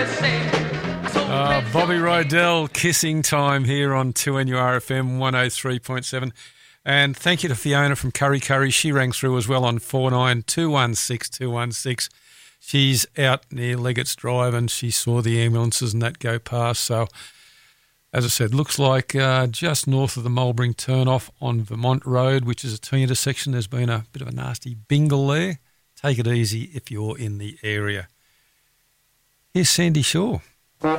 Bobby Rydell, Kissing Time here on 2NURFM 103.7. And thank you to Fiona from Curry Curry. She rang through as well on 49216216. She's out near Leggett's Drive and she saw the ambulances and that go past. So, as I said, looks like just north of the Mulbring turnoff on Vermont Road, which is a T-intersection, there's been a bit of a nasty bingle there. Take it easy if you're in the area. Here's Sandy Shaw.